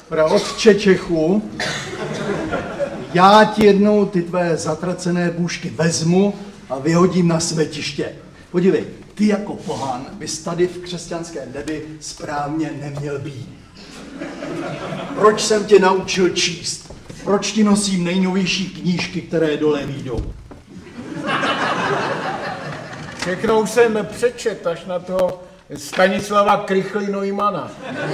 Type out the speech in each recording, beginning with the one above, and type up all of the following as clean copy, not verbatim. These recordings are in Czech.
Otče Čechu, já ti jednou ty tvé zatracené bůžky vezmu a vyhodím na svetiště. Podívej, ty jako pohán bys tady v křesťanském nebi správně neměl být. Proč jsem tě naučil číst? Proč ti nosím nejnovější knížky, které dole výjdou? Všechno už jsem přečet až na toho Stanislava Krychly-Neumanna.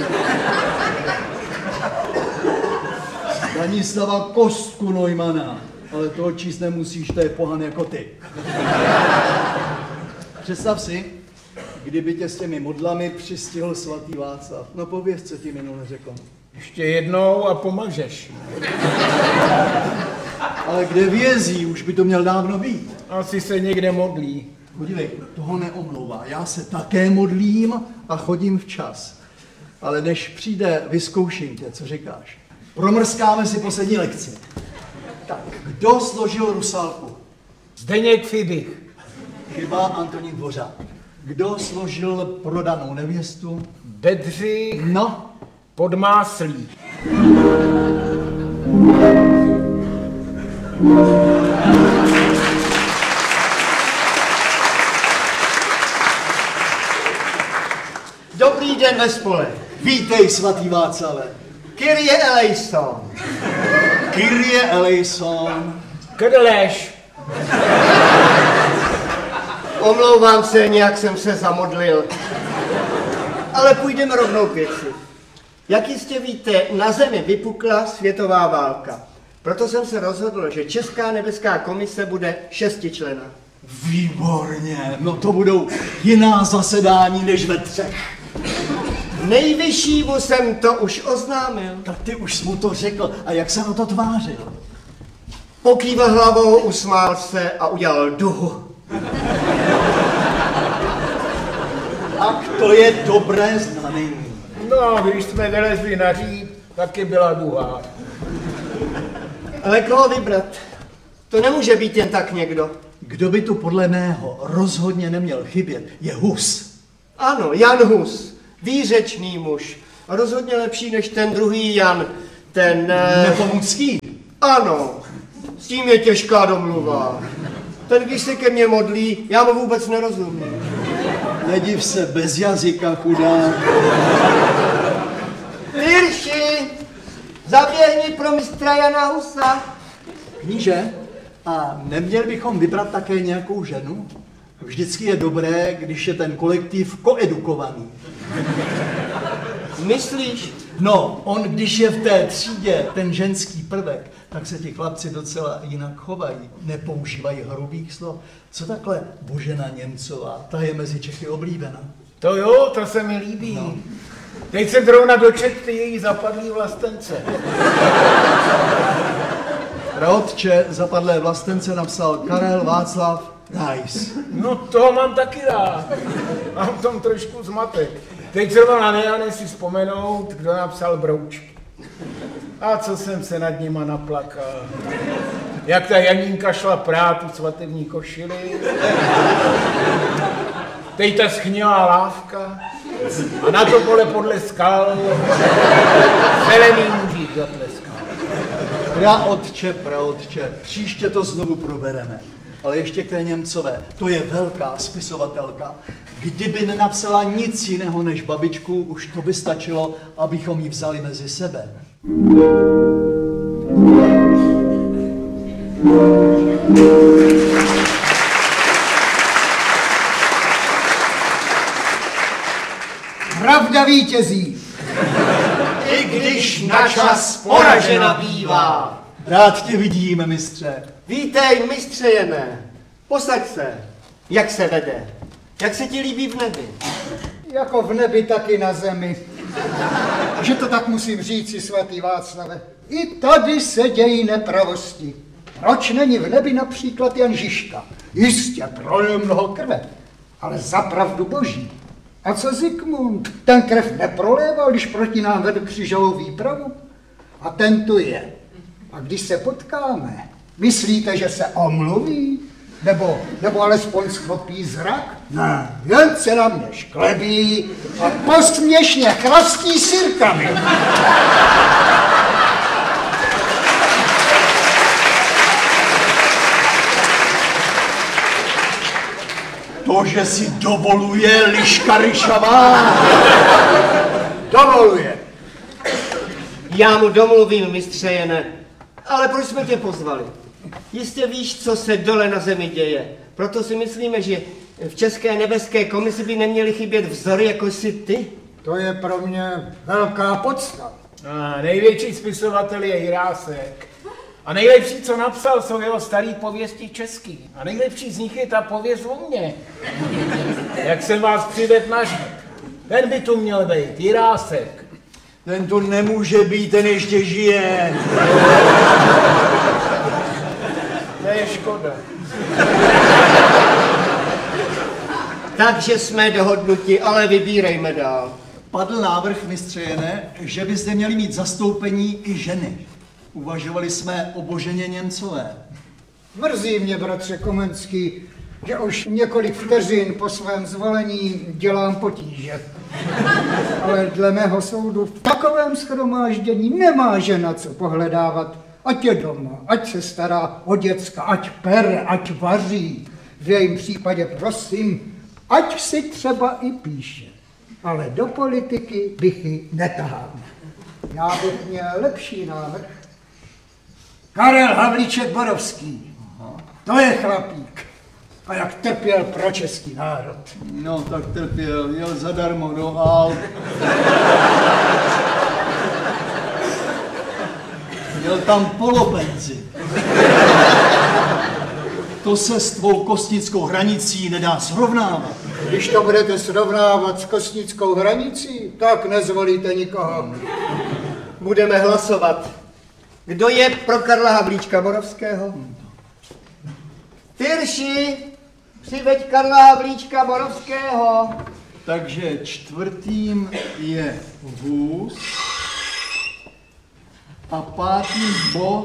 Stanislava Kostku Neumana, ale toho číst nemusíš, to je pohan jako ty. Představ si, kdyby tě s těmi modlami přistihl svatý Václav. No pověz, co ti minule řekl. Ještě jednou a pomažeš. Ale kde vězí, už by to měl dávno být. Asi se někde modlí. Podívej, toho neomlouvá. Já se také modlím a chodím včas. Ale než přijde, vyzkouším tě, co říkáš. Promrskáme si poslední lekci. Tak, kdo složil Rusálku? Zdeněk Fibich. Chyba, Antonín Dvořák. Kdo složil Prodanou nevěstu? Bedřich No, Podmáslí. Dobrý den ve spole. vítej, svatý Václave. Kyrie eleison. Kyrie eleison. Krleš. Omlouvám se, nějak jsem se zamodlil. Ale půjdeme rovnou k věci. Jak jistě víte, na Zemi vypukla světová válka. Proto jsem se rozhodl, že Česká nebeská komise bude 6členná. Výborně, no to budou jiná zasedání než ve 3. Nejvyššímu jsem to už oznámil. Tak ty už jsi mu to řekl, a jak se na to tvářil? Pokývil hlavou, usmál se a udělal duhu. Tak to je dobré znamení. No, když jsme vylezli na říp, taky byla duha. Ale koho vybrat? To nemůže být jen tak někdo. Kdo by tu podle mého rozhodně neměl chybět, je Hus. Ano, Jan Hus. Výřečný muž. Rozhodně lepší než ten druhý Jan. Ten... Nepomucký. Ano, s tím je těžká domluva. Ten, když se ke mně modlí, já mu vůbec nerozumím. Nediv se, bez jazyka, chudák. Tyrši, zaběhni pro mistra Jana Husa. Kníže, a neměli bychom vybrat také nějakou ženu? Vždycky je dobré, když je ten kolektiv koedukovaný. Myslíš? No, on když je v té třídě, ten ženský prvek, tak se ti chlapci docela jinak chovají. Nepoužívají hrubých slov. Co takhle Božena Němcová, ta je mezi Čechy oblíbená. To jo, to se mi líbí. No. Teď se zrovna dočet ty její zapadlý vlastence. Praotče zapadlé vlastence napsal Karel Václav Rais. No toho mám taky rád. Mám v tom trošku zmatek. Teď zrovna nejane si vzpomenout, kdo napsal Broučky. A co jsem se nad nima naplakal. Jak ta Janínka šla prát tu svatební košili. Teď ta schnilá lávka. A na to pole podle skal zelený mužík zatleskal. Praotče, příště to znovu probereme. Ale ještě k té Němcové, to je velká spisovatelka. Kdyby nenapsala nic jiného než babičku, už to by stačilo, abychom ji vzali mezi sebe. Pravda vítězí. I když na čas poražena bývá. Rád tě vidíme, mistře. Vítej, mistře Jene. Posaď se. Jak se vede? Jak se ti líbí v nebi? Jako v nebi, tak i na zemi. Že to tak musím říci, svatý Václave. I tady se dějí nepravosti. Proč není v nebi například Jan Žižka? Jistě prolil mnoho krve, ale za pravdu boží. A co Zikmund? Ten krev neproléval, když proti nám vedl křížovou výpravu? A ten tu je. A když se potkáme, myslíte, že se omluví? Nebo alespoň schopí zrak? Ne, jen se na mě šklebí a posměšně chrastí sirkami. To, že si dovoluje liška ryšavá. Dovoluje. Já mu domluvím, mistře Jene. Ale proč jsme tě pozvali? Jistě víš, co se dole na zemi děje. Proto si myslíme, že v České nebeské komisi by neměly chybět vzory, jako jsi ty. To je pro mě velká podsta. Největší spisovatel je Jirásek. A nejlepší, co napsal, jsou jeho starý pověsti český. A nejlepší z nich je ta pověst o mně. Jak jsem vás přivedl na žid. Ten by tu měl být, Jirásek. Ten tu nemůže být, ten ještě žije. To je škoda. Takže jsme dohodnuti, ale vybírejme dál. Padl návrh, mistře Jene, že by zde měli mít zastoupení i ženy. Uvažovali jsme o Boženě Němcové. Mrzí mě, bratře Komenský, že už několik vteřin po svém zvolení dělám potíže. Ale dle mého soudu v takovém shromáždění nemá žena co pohledávat. Ať je doma, ať se stará o děcka, ať pere, ať vaří. V jejím případě prosím, ať si třeba i píše. Ale do politiky bych ji netahal. Já bych měl lepší návrh. Karel Havlíček Borovský. To je chlapík. A jak trpěl pro český národ. No, tak trpěl, jel zadarmo do Alp. Měl tam polopenzi. To se s tvou kostnickou hranicí nedá srovnávat. Když to budete srovnávat s kostnickou hranicí, tak nezvolíte nikoho. Budeme hlasovat. Kdo je pro Karla Havlíčka Borovského? Tyrši, přiveď Karla Havlíčka Borovského. Takže čtvrtým je Vůz a pátým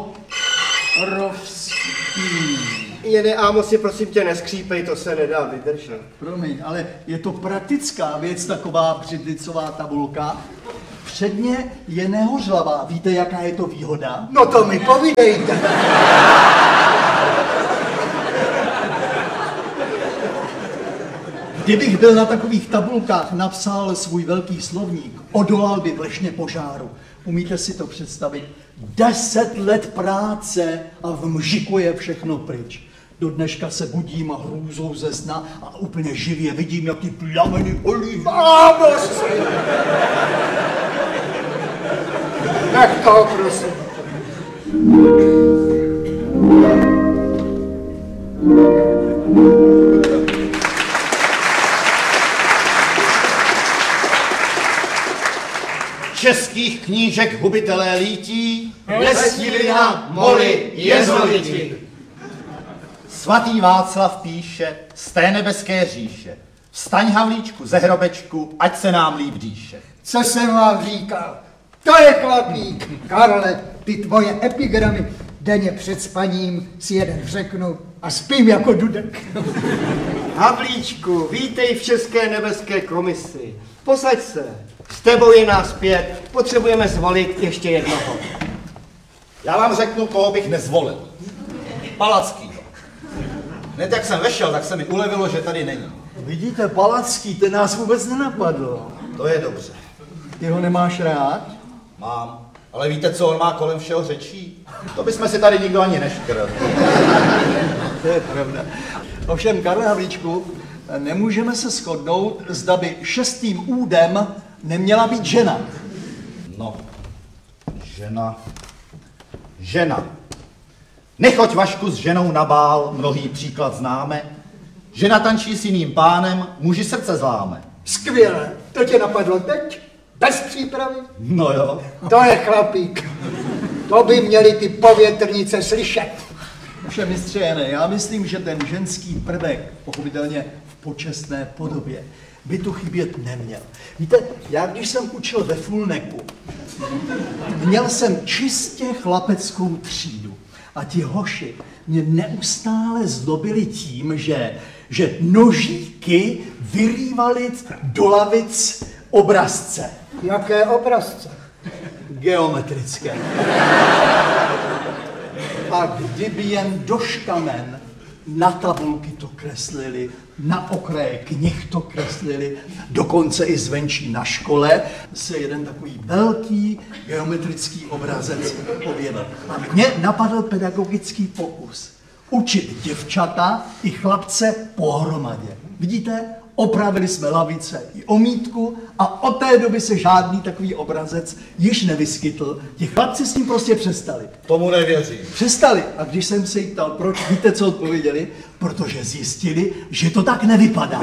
Borovský. Jene Ámosi, prosím tě, neskřípej, to se nedá vydržet. Promiň, ale je to praktická věc, taková břidlicová tabulka. Předně je nehořlavá. Víte, jaká je to výhoda? No to mi povídejte. Kdybych byl na takových tabulkách napsal svůj velký slovník, odolal by vlešně požáru. Umíte si to představit? 10 let práce a v mžiku je všechno pryč. Do dneška se budím a hrůzou ze sna a úplně živě vidím, jak ty plameny olí. Vámoci! Tak toho prosím. Českých knížek hubitelé lítí, Lestilina, moli, jezoviti. Svatý Václav píše z té nebeské říše. Vstaň, Havlíčku, ze hrobečku, ať se nám líp dýše. Co jsem vám říkal? To je chlapík. Karle, ty tvoje epigramy denně před spaním si jeden řeknu a spím jako dudek. Havlíčku, vítej v České nebeské komisi. Posaď se. S tebou je nás 5. Potřebujeme zvolit ještě jednoho. Já vám řeknu, koho bych nezvolil. Palackýho. Hned jak jsem vešel, tak se mi ulevilo, že tady není. Vidíte, Palacký, ten nás vůbec nenapadl. To je dobře. Ty ho nemáš rád? Mám. Ale víte, co on má kolem všeho řečí? To bychom si tady nikdo ani neškrl. To je pravda. Ovšem, Karle Havlíčku, nemůžeme se shodnout, zda by 6. údem neměla být žena. No, žena. Nechoď, Vašku, s ženou na bál, mnohý příklad známe. Žena tančí s jiným pánem, muži srdce zláme. Skvěle. To tě napadlo teď? Bez přípravy? No jo. To je chlapík. To by měli ty povětrnice slyšet. Ovšem, mistře Jene, já myslím, že ten ženský prvek, pochopitelně v počestné podobě, by tu chybět neměl. Víte, já když jsem učil ve Fulneku, měl jsem čistě chlapeckou třídu a ti hoši mě neustále zlobili tím, že nožíky vyrývali do lavic obrazce. Jaké obrazce? Geometrické. A kdyby jen doškamen na tabulky to kreslili, na okraje knih to kreslili, dokonce i zvenčí na škole se jeden takový velký geometrický obrazec objevil. A mě napadl pedagogický pokus. Učit děvčata i chlapce pohromadě. Vidíte? Opravili jsme lavice i omítku a od té doby se žádný takový obrazec již nevyskytl. Ti chlapci s tím prostě přestali. Tomu nevěřím. Přestali. A když jsem se jich ptal, proč, víte, co odpověděli? Protože zjistili, že to tak nevypadá.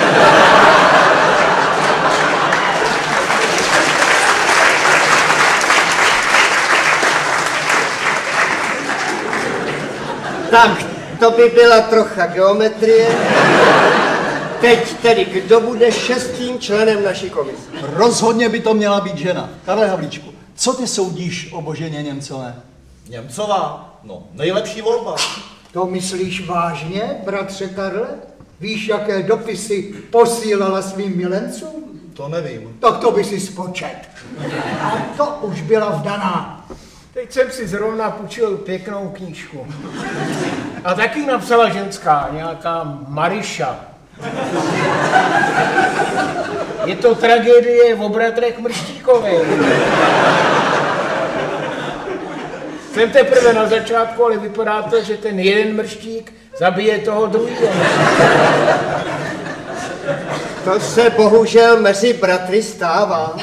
Tak, to by byla trocha geometrie. Teď tedy, kdo bude 6. členem naší komise? Rozhodně by to měla být žena. Karle Havlíčku, co ty soudíš o Boženě Němcové? Němcová? No, nejlepší volba. To myslíš vážně, bratře Karle? Víš, jaké dopisy posílala svým milencům? To nevím. Tak to by si spočet. A to už byla vdaná. Teď jsem si zrovna půjčil pěknou knížku. A taky napsala ženská, nějaká Mariša. Je to tragédie o bratrech Mrštíkových. Jsem teprve na začátku, ale vypadá to, že ten jeden mrštík zabije toho druhého. To se bohužel mezi bratry stává.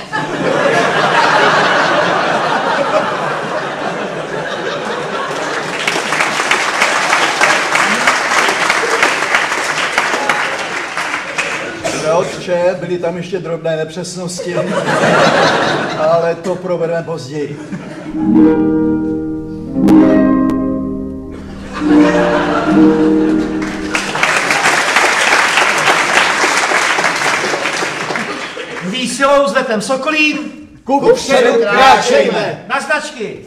Otče, byly tam ještě drobné nepřesnosti, ale to probereme později. Výsilou s letem Sokolín. Kupředu kráčejme! Na značky!